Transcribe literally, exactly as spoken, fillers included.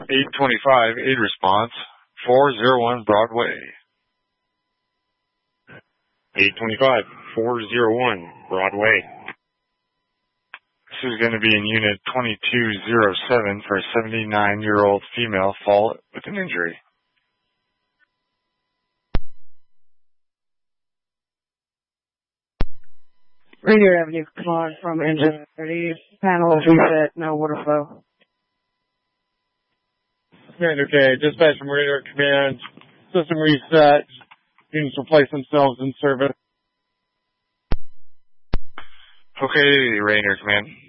eight twenty-five, aid response, four oh one Broadway. eight twenty-five, four oh one Broadway. This is going to be in unit twenty-two oh seven for a seventy-nine-year-old female fall with an injury. Rainier Avenue, come on from engine thirty, panel reset, no water flow. Command, okay, dispatch from radar command, system reset, units replace themselves in service. Okay, Rainier Command.